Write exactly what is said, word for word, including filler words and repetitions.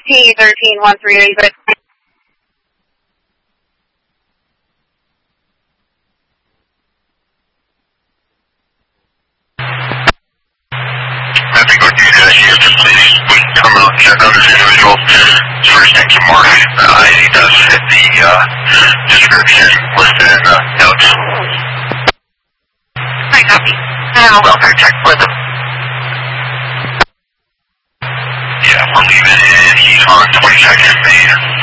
T thirteen one three eighty-six. I think what you guys used to please would come out and check out this individual. His first name's Mark. Uh, he does fit the uh, description listed in the notes. I copy. Uh, welfare check with him. Yeah, we're leaving. He's on twenty-second Main.